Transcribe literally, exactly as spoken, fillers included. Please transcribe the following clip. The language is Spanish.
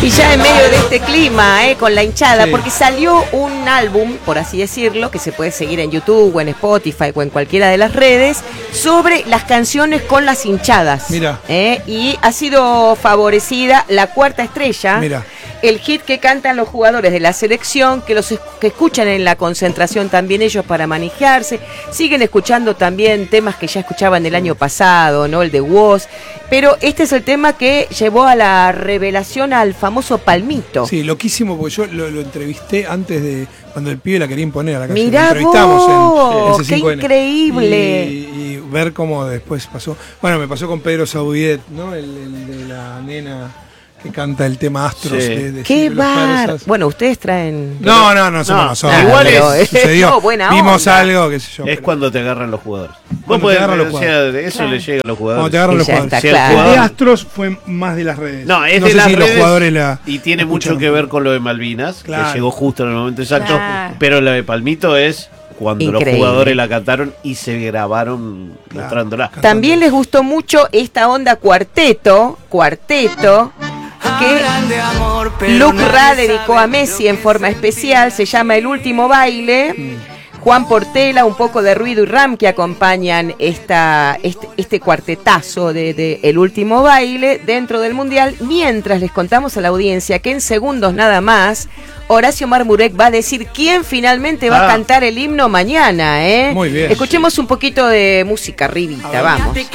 Y ya en medio de este clima, eh, con la hinchada, Sí. porque salió un álbum, por así decirlo, que se puede seguir en YouTube o en Spotify o en cualquiera de las redes, sobre las canciones con las hinchadas. Mira. Eh, y ha sido favorecida La Cuarta Estrella. Mira. El hit que cantan los jugadores de la selección, que los es- que escuchan en la concentración también ellos para manejarse, siguen escuchando también temas que ya escuchaban el año pasado, ¿no? El de Woz, pero este es el tema que llevó a la revelación al famoso Palmito. Sí, loquísimo, porque yo lo, lo entrevisté antes de cuando el pibe la quería imponer a la canción. Mirá Lo entrevistamos vos, en el qué C cinco N. increíble. Y, y ver cómo después pasó. Bueno, me pasó con Pedro Saudiet, ¿no? El, el de la nena que canta el tema Astros. Sí. De, de Qué Silvio bar. Persas. Bueno, ustedes traen. No, no, no somos No, nosotros. igual Pero es- sucedió. No, buena Vimos onda. algo, qué sé yo. Es pero- cuando te agarran los jugadores. Vos Cuando te podés, agarran los o sea, jugadores. eso le llega a los jugadores. Cuando te agarran Y los ya jugadores. está Si el claro. El de jugador- Astros fue más de las redes. No, es no de sé las si redes los jugadores la y tiene mucho escucharon. que ver con lo de Malvinas, Claro. que llegó justo en el momento exacto, Claro. pero la de Palmito es cuando Increíble. los jugadores la cantaron y se grabaron Claro. mostrándola. También les gustó mucho esta onda cuarteto, cuarteto, que Luke Ra dedicó a Messi en forma especial, se llama El Último Baile. Juan Portela, un poco de ruido y ram que acompañan esta, este, este cuartetazo de, de El Último Baile dentro del Mundial, mientras les contamos a la audiencia que en segundos nada más Horacio Marmurek va a decir quién finalmente va Ah. a cantar el himno mañana, ¿eh? Muy bien. Escuchemos un poquito de música, Rivita, vamos.